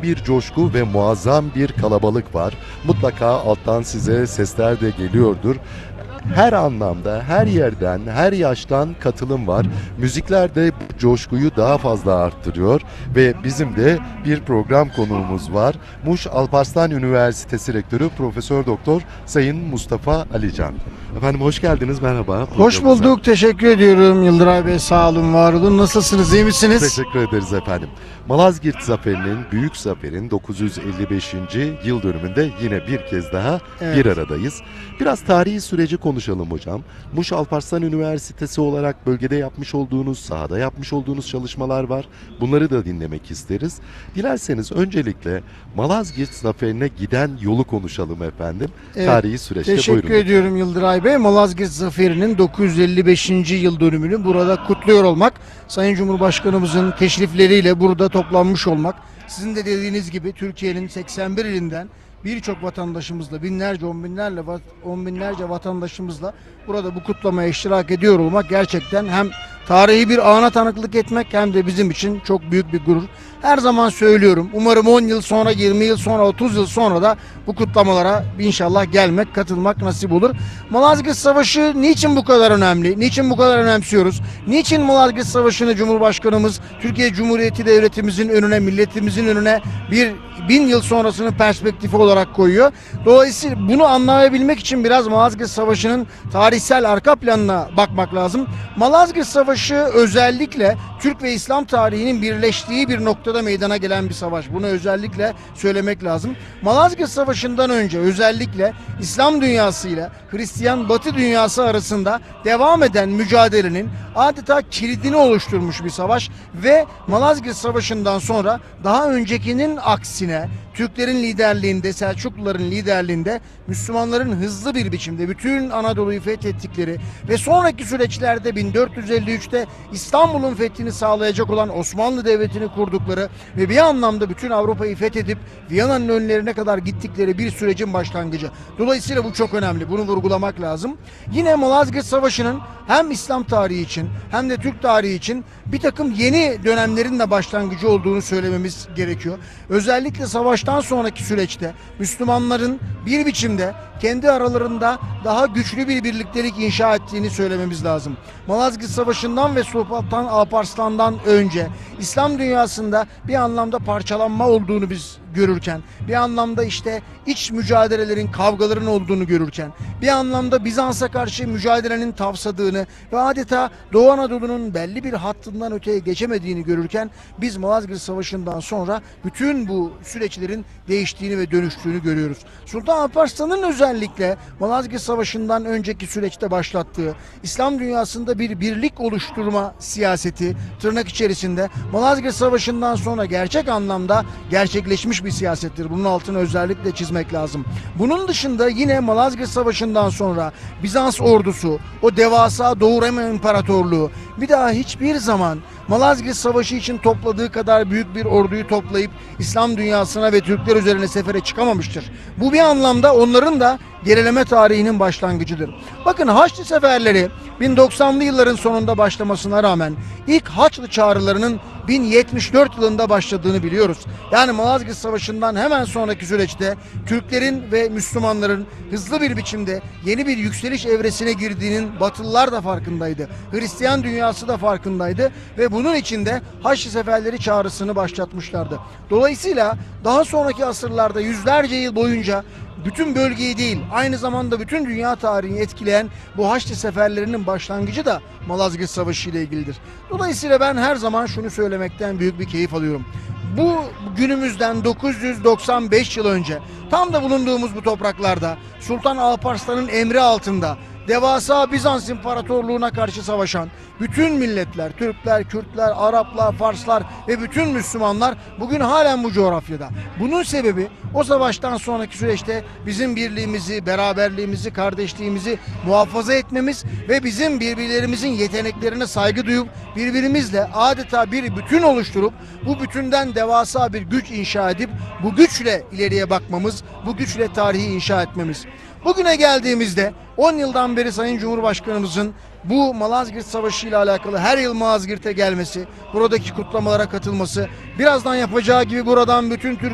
bir coşku ve muazzam bir kalabalık var. Mutlaka alttan size sesler de geliyordur. Her anlamda, her yerden, her yaştan katılım var. Müzikler de bu coşkuyu daha fazla arttırıyor ve bizim de bir program konuğumuz var. Muş Alparslan Üniversitesi Rektörü Profesör Doktor Sayın Mustafa Alican. Efendim hoş geldiniz, merhaba. Hoş bulduk, teşekkür ediyorum Yıldıray Bey, sağ olun, var olun. Nasılsınız, iyi misiniz? Teşekkür ederiz efendim. Malazgirt Zaferi'nin, Büyük Zafer'in 955. yıl dönümünde yine bir kez daha bir aradayız. Biraz tarihi süreci konuşalım hocam. Muş Alparslan Üniversitesi olarak bölgede yapmış olduğunuz, sahada yapmış olduğunuz çalışmalar var. Bunları da dinlemek isteriz. Dilerseniz öncelikle Malazgirt Zaferi'ne giden yolu konuşalım efendim. Tarihi süreçte teşekkür buyurun. ediyorum Yıldıray Bey. Malazgirt Zaferi'nin 955. yıl dönümünü burada kutluyor olmak, Sayın Cumhurbaşkanımızın teşrifleriyle burada toplanmış olmak, sizin de dediğiniz gibi Türkiye'nin 81 ilinden birçok vatandaşımızla, binlerce, on binlerce vatandaşımızla burada bu kutlamaya iştirak ediyor olmak gerçekten hem tarihi bir ana tanıklık etmek hem de bizim için çok büyük bir gurur. Her zaman söylüyorum, umarım 10 yıl sonra, 20 yıl sonra, 30 yıl sonra da bu kutlamalara inşallah gelmek, katılmak nasip olur. Malazgirt Savaşı niçin bu kadar önemli? Niçin bu kadar önemsiyoruz? Niçin Malazgirt Savaşı'nı Cumhurbaşkanımız Türkiye Cumhuriyeti Devletimizin önüne, milletimizin önüne bir 1000 yıl sonrasının perspektifi olarak koyuyor? Dolayısıyla bunu anlayabilmek için biraz Malazgirt Savaşı'nın tarihsel arka planına bakmak lazım. Malazgirt Savaşı özellikle Türk ve İslam tarihinin birleştiği bir noktada meydana gelen bir savaş. Bunu özellikle söylemek lazım. Malazgirt Savaşı'ndan önce özellikle İslam dünyasıyla Hristiyan Batı dünyası arasında devam eden mücadelenin adeta kilidini oluşturmuş bir savaş ve Malazgirt Savaşı'ndan sonra daha öncekinin aksine Türklerin liderliğinde, Selçukluların liderliğinde Müslümanların hızlı bir biçimde bütün Anadolu'yu fethettikleri ve sonraki süreçlerde 1453'te İstanbul'un fethini sağlayacak olan Osmanlı Devleti'ni kurdukları ve bir anlamda bütün Avrupa'yı fethedip Viyana'nın önlerine kadar gittikleri bir sürecin başlangıcı. Dolayısıyla bu çok önemli. Bunu vurgulamak lazım. Yine Malazgirt Savaşı'nın hem İslam tarihi için hem de Türk tarihi için bir takım yeni dönemlerin de başlangıcı olduğunu söylememiz gerekiyor. Özellikle savaştan sonraki süreçte Müslümanların bir biçimde kendi aralarında daha güçlü bir birliktelik inşa ettiğini söylememiz lazım. Malazgirt Savaşı'ndan ve Sultan Alparslan'dan önce İslam dünyasında bir anlamda parçalanma olduğunu biz görürken, bir anlamda işte iç mücadelelerin, kavgaların olduğunu görürken, bir anlamda Bizans'a karşı mücadelenin tavsadığını ve adeta Doğu Anadolu'nun belli bir hattından öteye geçemediğini görürken biz Malazgirt Savaşı'ndan sonra bütün bu süreçlerin değiştiğini ve dönüştüğünü görüyoruz. Sultan Alparslan'ın özellikle Malazgirt Savaşı'ndan önceki süreçte başlattığı İslam dünyasında bir birlik oluşturma siyaseti tırnak içerisinde Malazgirt Savaşı'ndan sonra gerçek anlamda gerçekleşmiş bir siyasettir. Bunun altını özellikle çizmek lazım. Bunun dışında yine Malazgirt Savaşı'ndan sonra Bizans ordusu, o devasa Doğu Roma İmparatorluğu bir daha hiçbir zaman Malazgirt Savaşı için topladığı kadar büyük bir orduyu toplayıp İslam dünyasına ve Türkler üzerine sefere çıkamamıştır. Bu bir anlamda onların da gerileme tarihinin başlangıcıdır. Bakın Haçlı seferleri 1090'lı yılların sonunda başlamasına rağmen ilk Haçlı çağrılarının 1074 yılında başladığını biliyoruz. Yani Malazgirt Savaşı'ndan hemen sonraki süreçte Türklerin ve Müslümanların hızlı bir biçimde yeni bir yükseliş evresine girdiğinin Batılılar da farkındaydı. Hristiyan dünyası da farkındaydı ve bunun içinde Haçlı seferleri çağrısını başlatmışlardı. Dolayısıyla daha sonraki asırlarda yüzlerce yıl boyunca bütün bölgeyi değil, aynı zamanda bütün dünya tarihini etkileyen bu Haçlı seferlerinin başlangıcı da Malazgirt Savaşı ile ilgilidir. Dolayısıyla ben her zaman şunu söylemekten büyük bir keyif alıyorum. Bu günümüzden 995 yıl önce tam da bulunduğumuz bu topraklarda Sultan Alparslan'ın emri altında devasa Bizans İmparatorluğu'na karşı savaşan bütün milletler, Türkler, Kürtler, Araplar, Farslar ve bütün Müslümanlar bugün halen bu coğrafyada. Bunun sebebi o savaştan sonraki süreçte bizim birliğimizi, beraberliğimizi, kardeşliğimizi muhafaza etmemiz ve bizim birbirlerimizin yeteneklerine saygı duyup birbirimizle adeta bir bütün oluşturup bu bütünden devasa bir güç inşa edip bu güçle ileriye bakmamız, bu güçle tarihi inşa etmemiz. Bugüne geldiğimizde 10 yıldan beri Sayın Cumhurbaşkanımızın bu Malazgirt Savaşı ile alakalı her yıl Malazgirt'e gelmesi, buradaki kutlamalara katılması, birazdan yapacağı gibi buradan bütün Türk